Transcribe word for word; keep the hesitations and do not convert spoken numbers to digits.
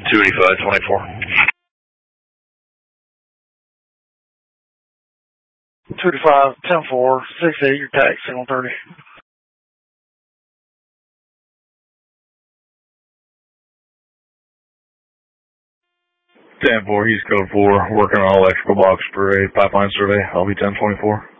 two eighty-five twenty-four. two eighty-five, ten four, six eight, your tax, signal thirty. ten four, he's code four, working on electrical box for a pipeline survey. I'll be ten twenty-four.